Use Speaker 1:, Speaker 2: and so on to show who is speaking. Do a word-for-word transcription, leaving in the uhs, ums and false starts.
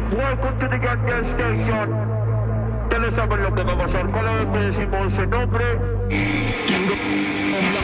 Speaker 1: Welcome to the gas station. Ustedes saben lo que va a pasar cada vez que decimos ese nombre.